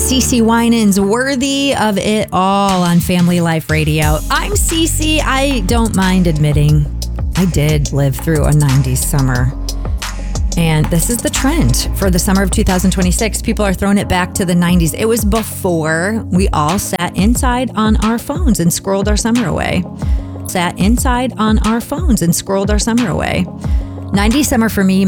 CeCe Winans, Worthy of It All on Family Life Radio. I'm CeCe. I don't mind admitting I did live through a 90s summer. And this is the trend for the summer of 2026. People are throwing it back to the 90s. It was before we all sat inside on our phones and scrolled our summer away. 90s summer for me